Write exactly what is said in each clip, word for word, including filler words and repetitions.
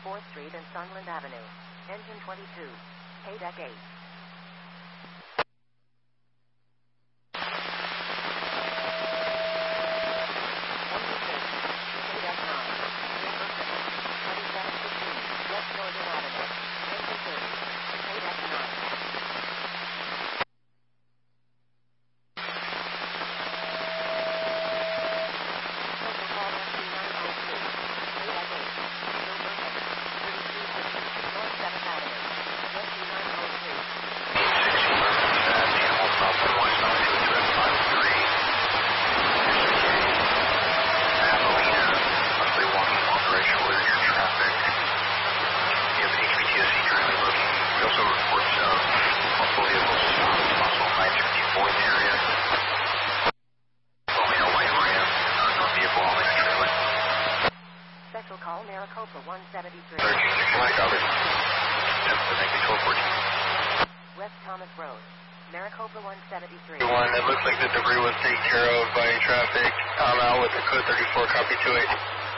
fourth Street and Sunland Avenue. Engine twenty-two. Pay deck eight. Engine six. Pay deck nine. twenty-seven fifteen. West Northern Avenue. Engine thirty. Pay deck nine. Call Maricopa one seventy-three. West Thomas Road, Maricopa one seventy-three. One, it looks like the debris was taken care of by traffic. I'm out with the code thirty-four, copy two eight.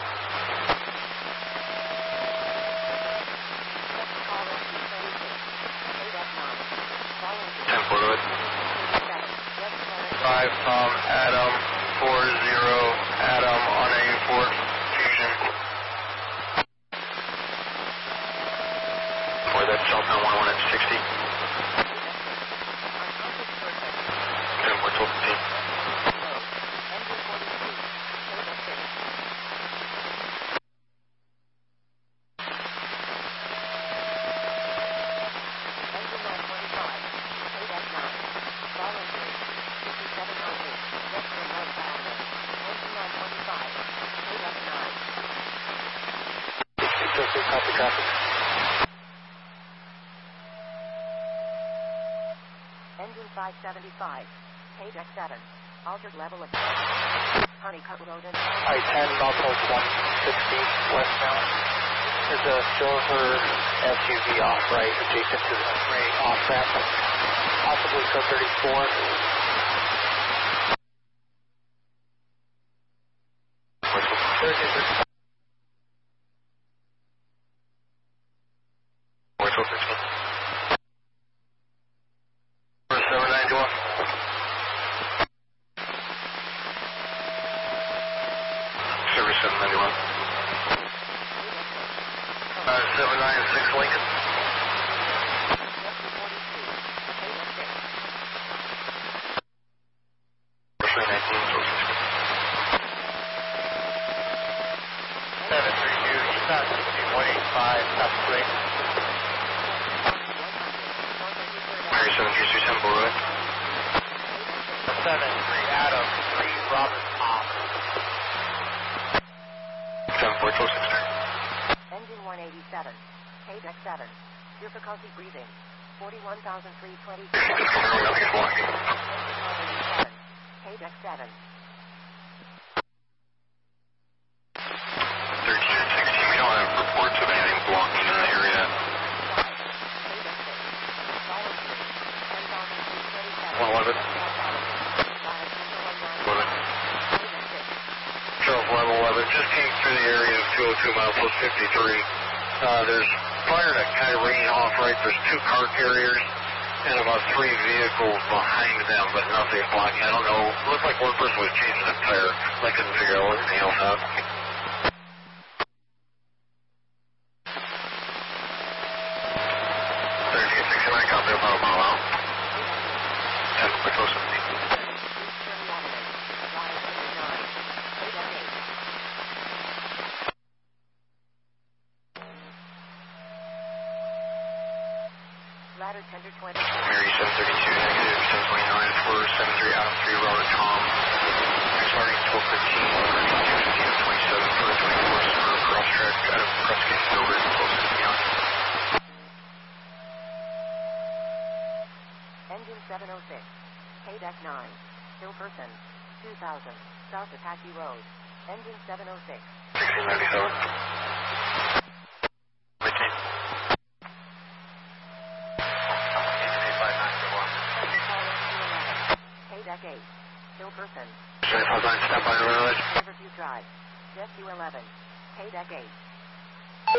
ten four to it. five Tom Adam four zero Adam on a Ford Fusion. For that Southbound one one at sixty. ten four twelve fifteen. Copy traffic. Engine five seventy-five, pay deck seven, altered level of Honeycutt Road and I ten, Northwest one sixty, westbound. There's a silver S U V off right, adjacent to the right off ramp, possibly code thirty-four. Service seven ninety-one. Uh, seven ninety-six Lincoln. three nineteen, seven three two, eastbound one eighty-five, South Lake. Mary seven three two Temple Road. seven three Adam, three Robert Tom. ten four twelve six three. Engine one eighty-seven, pay deck seven, difficulty breathing, forty-one thousand three hundred twenty. Pay deck seven. thirteen and sixteen, we don't have reports of anything blocking in the area. one eleven. one eleven just came through the area of two oh two mile plus fifty-three. Uh, there's fire that kind of ringing off right. There's two car carriers and about three vehicles behind them, but nothing blocking. I don't know. It looked like one person was changing a tire. I couldn't figure out anything else out. thirteen sixty-nine, copy about a mile out. ten four twelve seventeen. Ladder tender twenty. Mary seven thirty-two, negative seven twenty-nine, four seven three Adam three Robert Tom. Starting twelve fifteen, fifteen twenty-seven, four twenty-four, Spur, cross track, out of Prescott, Silver, twelve sixty-nine. Engine seven oh six, pay deck nine, Hill Person, two thousand, South Apache Road. Engine seven oh six. sixteen ninety-seven. fifteen. Pay deck eight, Hill Person. seven five nine, stand by the road. Riverview Drive, Jet U eleven, pay deck eight.